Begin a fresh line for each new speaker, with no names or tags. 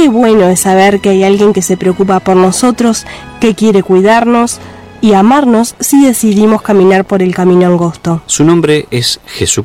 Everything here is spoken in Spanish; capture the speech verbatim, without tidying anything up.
qué bueno es saber que hay alguien que se preocupa por nosotros, que quiere cuidarnos y amarnos si decidimos caminar por el camino angosto.
Su nombre es Jesucristo.